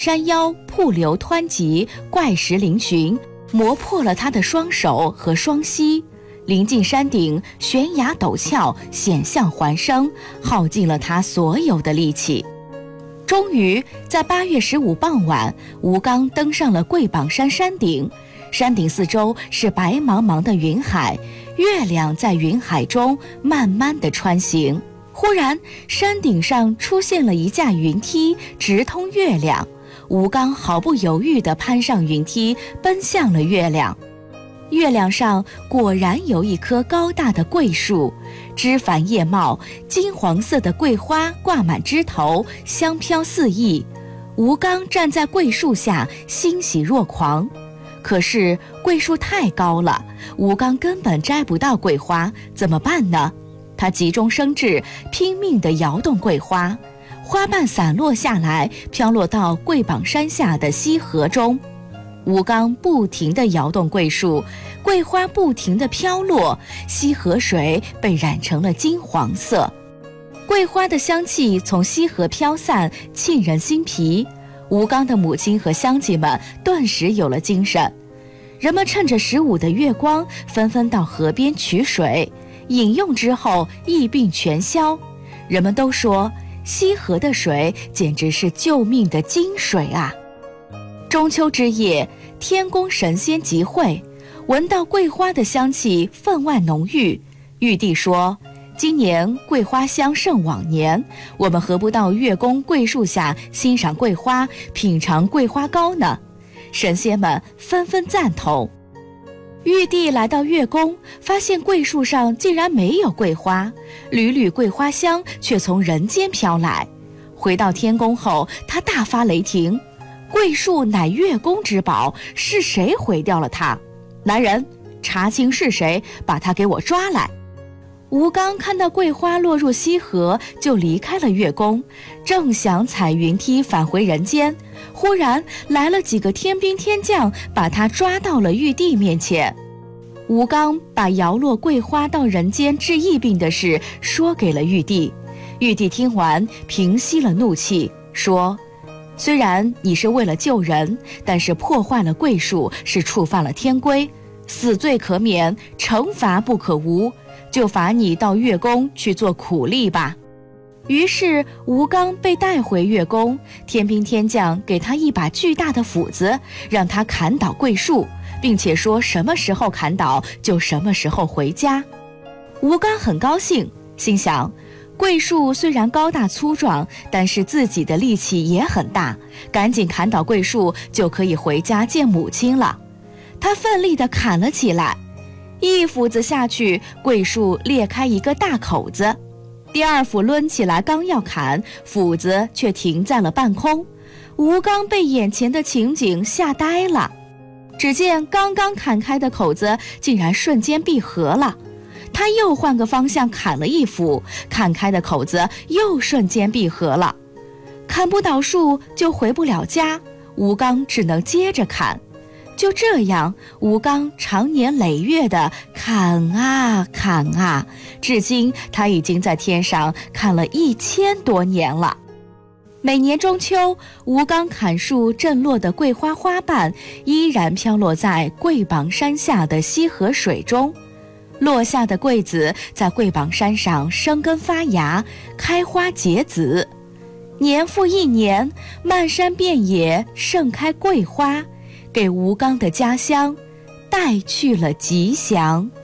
山腰瀑流湍急，怪石嶙峋，磨破了他的双手和双膝。临近山顶，悬崖陡峭，险象环生，耗尽了他所有的力气。终于在8月15傍晚，吴刚登上了桂榜山山顶。山顶四周是白茫茫的云海，月亮在云海中慢慢地穿行。忽然，山顶上出现了一架云梯，直通月亮。吴刚毫不犹豫地攀上云梯，奔向了月亮。月亮上果然有一棵高大的桂树，枝繁叶茂，金黄色的桂花挂满枝头，香飘四溢。吴刚站在桂树下，欣喜若狂。可是桂树太高了，吴刚根本摘不到桂花，怎么办呢？他急中生智，拼命地摇动桂花，花瓣散落下来，飘落到桂榜山下的溪河中。吴刚不停地摇动桂树，桂花不停地飘落，溪河水被染成了金黄色。桂花的香气从溪河飘散，沁人心脾。吴刚的母亲和乡亲们顿时有了精神。人们趁着15的月光，纷纷到河边取水，饮用之后疫病全消。人们都说，溪河的水简直是救命的金水啊！中秋之夜，天宫神仙集会，闻到桂花的香气分外浓郁。玉帝说，今年桂花香胜往年，我们何不到月宫桂树下欣赏桂花，品尝桂花糕呢？神仙们纷纷赞同。玉帝来到月宫，发现桂树上竟然没有桂花，缕缕桂花香却从人间飘来。回到天宫后，他大发雷霆，桂树乃月宫之宝，是谁毁掉了它？来人，查清是谁，把他给我抓来！吴刚看到桂花落入溪河，就离开了月宫，正想踩云梯返回人间，忽然来了几个天兵天将，把他抓到了玉帝面前。吴刚把摇落桂花到人间治疫病的事说给了玉帝。玉帝听完，平息了怒气，说，虽然你是为了救人，但是破坏了桂树是触犯了天规，死罪可免，惩罚不可无，就罚你到月宫去做苦力吧。于是吴刚被带回月宫，天兵天将给他一把巨大的斧子，让他砍倒桂树，并且说什么时候砍倒就什么时候回家。吴刚很高兴，心想，桂树虽然高大粗壮，但是自己的力气也很大，赶紧砍倒桂树就可以回家见母亲了。他奋力地砍了起来，一斧子下去，桂树裂开一个大口子。第二斧抡起来刚要砍，斧子却停在了半空。吴刚被眼前的情景吓呆了，只见刚刚砍开的口子竟然瞬间闭合了。他又换个方向砍了一斧，砍开的口子又瞬间闭合了。砍不倒树就回不了家，吴刚只能接着砍。就这样，吴刚长年累月地砍啊砍啊，至今他已经在天上砍了1000多年了。每年中秋，吴刚砍树震落的桂花花瓣依然飘落在桂榜山下的溪河水中，落下的桂子在桂榜山上生根发芽，开花结籽。年复一年，漫山遍野盛开桂花，给吴刚的家乡带去了吉祥。